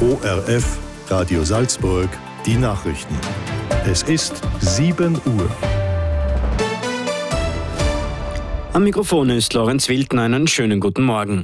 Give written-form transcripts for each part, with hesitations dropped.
ORF, Radio Salzburg, die Nachrichten. Es ist 7 Uhr. Am Mikrofon ist Lorenz Wildner. Einen schönen guten Morgen.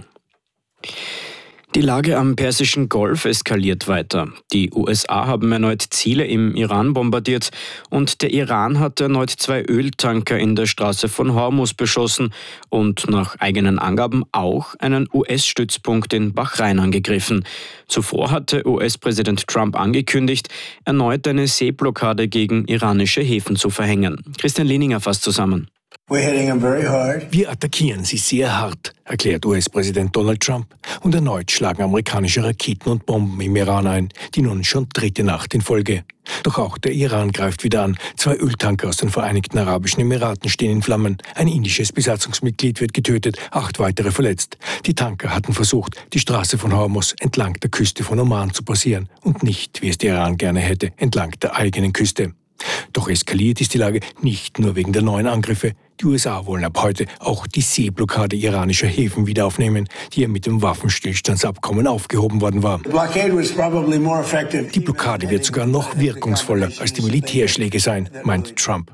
Die Lage am Persischen Golf eskaliert weiter. Die USA haben erneut Ziele im Iran bombardiert und der Iran hat erneut 2 Öltanker in der Straße von Hormuz beschossen und nach eigenen Angaben auch einen US-Stützpunkt in Bahrain angegriffen. Zuvor hatte US-Präsident Trump angekündigt, erneut eine Seeblockade gegen iranische Häfen zu verhängen. Christian Lehninger fasst zusammen. Wir attackieren sie sehr hart, erklärt US-Präsident Donald Trump. Und erneut schlagen amerikanische Raketen und Bomben im Iran ein, die nun schon 3. Nacht in Folge. Doch auch der Iran greift wieder an. 2 Öltanker aus den Vereinigten Arabischen Emiraten stehen in Flammen. Ein indisches Besatzungsmitglied wird getötet, 8 weitere verletzt. Die Tanker hatten versucht, die Straße von Hormuz entlang der Küste von Oman zu passieren und nicht, wie es der Iran gerne hätte, entlang der eigenen Küste. Doch eskaliert ist die Lage nicht nur wegen der neuen Angriffe. Die USA wollen ab heute auch die Seeblockade iranischer Häfen wieder aufnehmen, die ja mit dem Waffenstillstandsabkommen aufgehoben worden war. Die Blockade wird sogar noch wirkungsvoller als die Militärschläge sein, meint Trump.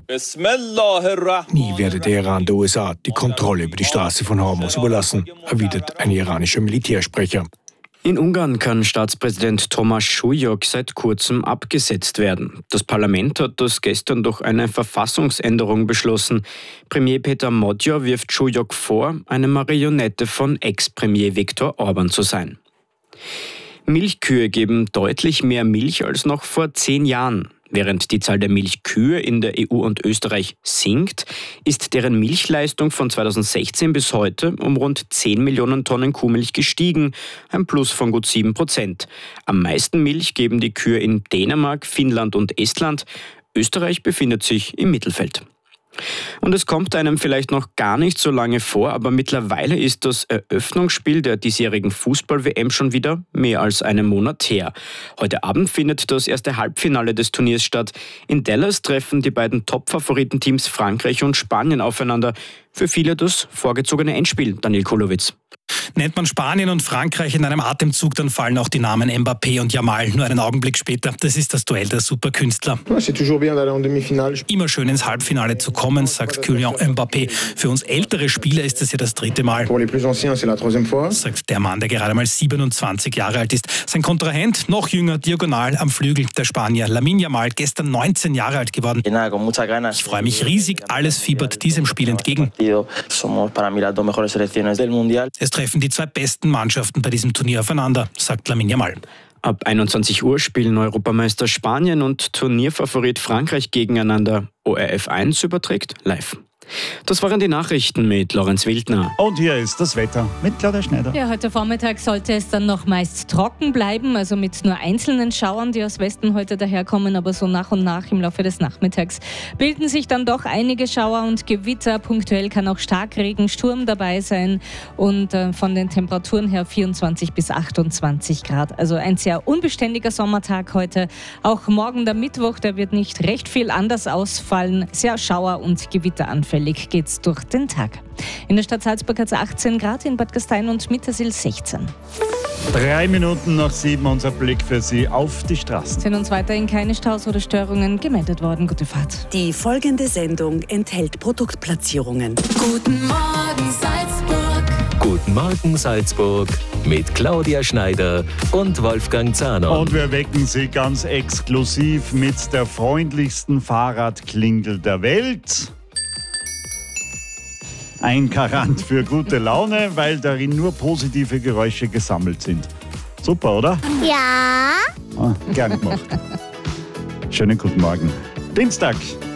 Nie werde der Iran der USA die Kontrolle über die Straße von Hormuz überlassen, erwidert ein iranischer Militärsprecher. In Ungarn kann Staatspräsident Tomáš Šujok seit kurzem abgesetzt werden. Das Parlament hat das gestern durch eine Verfassungsänderung beschlossen. Premier Peter Magyar wirft Šujok vor, eine Marionette von Ex-Premier Viktor Orbán zu sein. Milchkühe geben deutlich mehr Milch als noch vor 10 Jahren. Während die Zahl der Milchkühe in der EU und Österreich sinkt, ist deren Milchleistung von 2016 bis heute um rund 10 Millionen Tonnen Kuhmilch gestiegen, ein Plus von gut 7%. Am meisten Milch geben die Kühe in Dänemark, Finnland und Estland. Österreich befindet sich im Mittelfeld. Und es kommt einem vielleicht noch gar nicht so lange vor, aber mittlerweile ist das Eröffnungsspiel der diesjährigen Fußball-WM schon wieder mehr als einen Monat her. Heute Abend findet das erste Halbfinale des Turniers statt. In Dallas treffen die beiden Top-Favoritenteams Frankreich und Spanien aufeinander. Für viele das vorgezogene Endspiel, Daniel Kulowitz. Nennt man Spanien und Frankreich in einem Atemzug, dann fallen auch die Namen Mbappé und Yamal nur einen Augenblick später. Das ist das Duell der Superkünstler. Immer schön ins Halbfinale zu kommen, sagt Kylian Mbappé. Für uns ältere Spieler ist es ja das 3. Mal. Sagt der Mann, der gerade mal 27 Jahre alt ist. Sein Kontrahent, noch jünger, diagonal am Flügel, der Spanier Lamine Yamal, gestern 19 Jahre alt geworden. Ich freue mich riesig, alles fiebert diesem Spiel entgegen. Es treffen die 2 besten Mannschaften bei diesem Turnier aufeinander, sagt Lamine Yamal. Ab 21 Uhr spielen Europameister Spanien und Turnierfavorit Frankreich gegeneinander. ORF 1 überträgt live. Das waren die Nachrichten mit Lorenz Wildner. Und hier ist das Wetter mit Claudia Schneider. Ja, heute Vormittag sollte es dann noch meist trocken bleiben, also mit nur einzelnen Schauern, die aus Westen heute daherkommen, aber so nach und nach im Laufe des Nachmittags bilden sich dann doch einige Schauer und Gewitter. Punktuell kann auch Starkregen, Sturm dabei sein und von den Temperaturen her 24 bis 28 Grad. Also ein sehr unbeständiger Sommertag heute. Auch morgen der Mittwoch, der wird nicht recht viel anders ausfallen. Sehr Schauer- und Gewitteranfällig geht's durch den Tag. In der Stadt Salzburg hat es 18 Grad, in Bad Gastein und Mittersill 16. 3 Minuten nach 7 unser Blick für Sie auf die Straßen. Sind uns weiterhin keine Staus oder Störungen gemeldet worden. Gute Fahrt. Die folgende Sendung enthält Produktplatzierungen. Guten Morgen Salzburg. Guten Morgen Salzburg mit Claudia Schneider und Wolfgang Zahner. Und wir wecken Sie ganz exklusiv mit der freundlichsten Fahrradklingel der Welt. Ein Garant für gute Laune, weil darin nur positive Geräusche gesammelt sind. Super, oder? Ja. Gern gemacht. Schönen guten Morgen. Dienstag,